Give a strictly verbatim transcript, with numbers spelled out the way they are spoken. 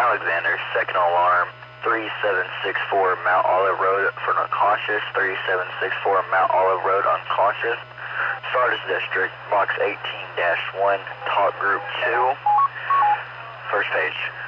Alexander, second alarm, three seven six four Mount Olive Road for an unconscious, three seven six four Mount Olive Road unconscious. Sardis District, box eighteen dash one, talk group two, first page.